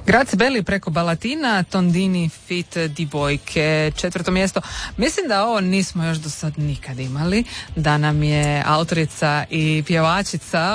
Grazie Belli preko Balatina, Tondini fit Dibojke, 4. mjesto. Mislim da ovo nismo još do sad nikad imali, da nam je autorica i pjevačica,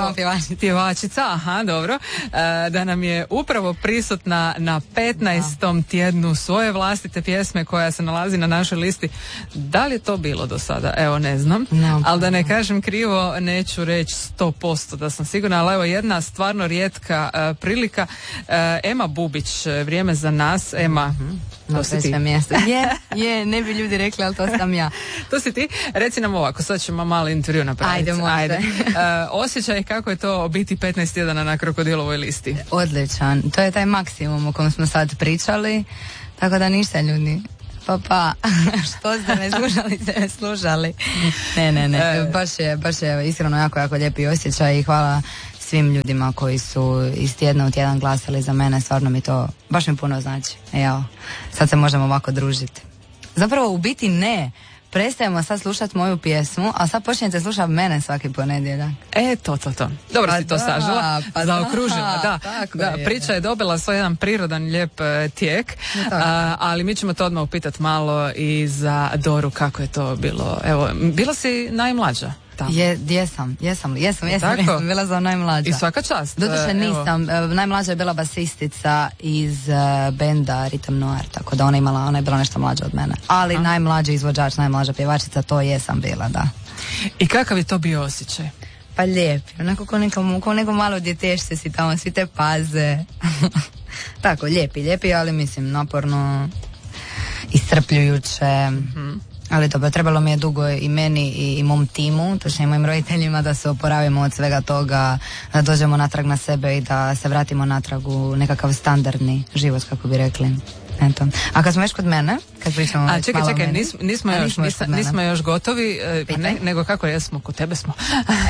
aha, dobro, da nam je upravo prisutna na 15. tjednu svoje vlastite pjesme koja se nalazi na našoj listi. Da li je to bilo do sada? Evo, ne znam, ali da ne kažem krivo, neću reći 100% da sam sigurna, ali evo jedna stvarno rijetka prilika. Ema Bubić, Vrijeme za nas. Ema, to si ti. Mjesto. Je, ne bi ljudi rekli, ali to sam ja. To si ti. Reci nam ovako, sad ćemo malo intervju napraviti. Ajde. Osjećaj kako je to biti 15 tjedana na Krokodilovoj listi? Odličan. To je taj maksimum o kojem smo sad pričali. Tako da ništa ljudi. Pa, što ste me slušali? Ne. Baš je iskreno jako lijepi osjećaj i hvala svim ljudima koji su iz tjedna u tjedan glasali za mene. Stvarno mi to, baš mi puno znači. Evo, sad se možemo ovako družiti. Zapravo u biti ne. Prestajemo sad slušati moju pjesmu, a sad počinjete slušati mene svaki ponedjeljak. To. Dobro si to sažila, zaokružila. Da, priča je dobila svoj jedan prirodan, lijep tijek, ali mi ćemo to odmah upitati malo i za Doru kako je to bilo. Evo, bila si najmlađa. Jesam, bila za najmlađa. I svaka čast. Doduše nisam, najmlađa je bila basistica iz benda Rhythm Noir, tako da ona je bila nešto mlađa od mene. Ali najmlađi izvođač, najmlađa pjevačica, to jesam bila, da. I kakav je to bio osjećaj? Pa lijepi, onako ko neko malo djetešće si tamo, svi te paze. Tako, lijepi, ali mislim naporno, iscrpljujuće. Ali dobro, trebalo mi je dugo i meni i mom timu, točnije mojim roditeljima, da se oporavimo od svega toga, da dođemo natrag na sebe i da se vratimo natrag u nekakav standardni život, kako bi rekli. Eto. A kad smo već kod mene, kad pričamo čekaj, nismo još gotovi, nego kako jesmo, kod tebe smo.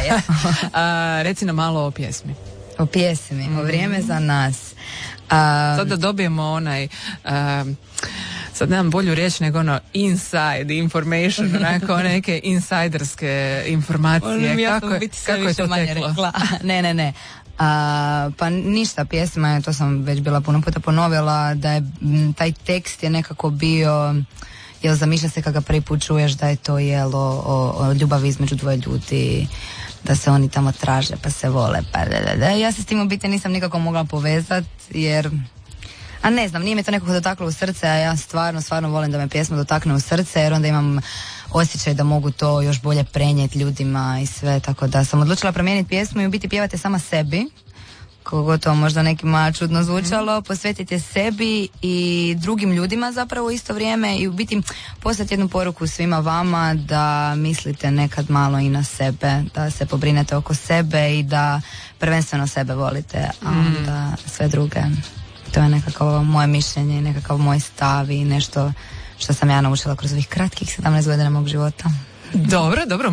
Reci nam malo o pjesmi. O pjesmi, o Vrijeme za nas. Sad da dobijemo onaj... sad nemam bolju riječ nego inside information, onako neke insajderske informacije. Kako je to teklo? Ne. Pa ništa, pjesma je, to sam već bila puno puta ponovila, da je taj tekst je nekako bio, zamišlja se kad ga prvi put čuješ da je to o ljubavi između dvoje ljudi, da se oni tamo traže pa se vole, ja se s tim u biti nisam nikako mogla povezati, jer ne znam, nije mi to nekako dotaklo u srce, a ja stvarno volim da me pjesma dotakne u srce, jer onda imam osjećaj da mogu to još bolje prenijeti ljudima i sve, tako da sam odlučila promijeniti pjesmu i u biti pjevate sama sebi, koliko to možda nekima čudno zvučalo, posvetite sebi i drugim ljudima zapravo u isto vrijeme i u biti poslati jednu poruku svima vama da mislite nekad malo i na sebe, da se pobrinete oko sebe i da prvenstveno sebe volite, a onda sve druge. To je nekako moje mišljenje, nekakav moj stav i nešto što sam ja naučila kroz ovih kratkih 17 godina mog života. Dobro,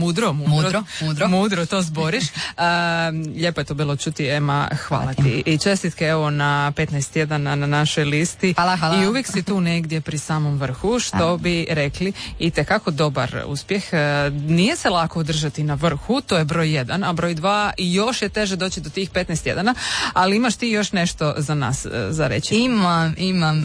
mudro to zboriš. Lijepo je to bilo čuti, Ema, hvala ti. I čestitke evo na 15 tjedana na našoj listi. Hvala. I uvijek si tu negdje pri samom vrhu, što bi rekli itekako dobar uspjeh. Nije se lako održati na vrhu, to je broj 1, a broj 2 još je teže doći do tih 15 tjedana, ali imaš ti još nešto za nas za reći? Imam.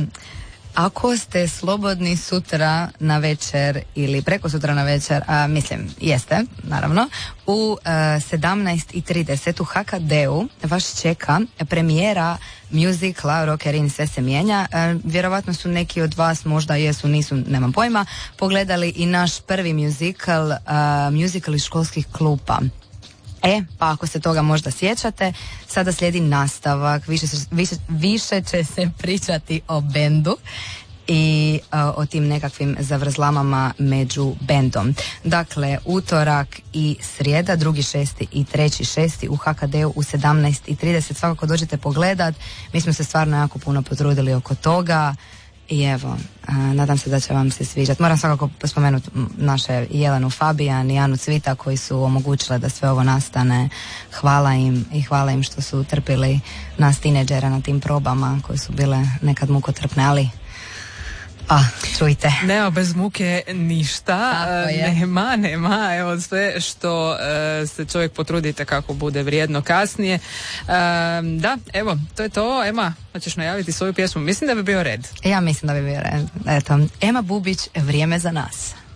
Ako ste slobodni sutra na večer ili preko sutra na večer, mislim, jeste, naravno, u 17:30 u HKD-u vas čeka premijera muzikla Rockerin sve se mijenja. Vjerovatno su neki od vas, možda jesu, nisu, nemam pojma, pogledali i naš prvi muzikal iz školskih klupa. Pa ako se toga možda sjećate, sada slijedi nastavak, više će se pričati o bendu i o tim nekakvim zavrzlamama među bendom. Dakle, utorak i srijeda, 2.6. i 3.6. u HKD-u u 17:30. Svakako dođete pogledat. Mi smo se stvarno jako puno potrudili oko toga. I evo, nadam se da će vam se sviđati. Moram svakako spomenuti naše Jelenu Fabijan i Anu Cvita koji su omogućile da sve ovo nastane. Hvala im što su trpili nas tineđera na tim probama koje su bile nekad mukotrpne, ali Čujte. Nema bez muke ništa. Nema. Evo sve što se čovjek potrudite kako bude vrijedno kasnije. Da, evo, to je to. Ema, hoćeš najaviti svoju pjesmu? Mislim da bi bio red. Ja mislim da bi bio red. Eto, Ema Bubić, Vrijeme za nas.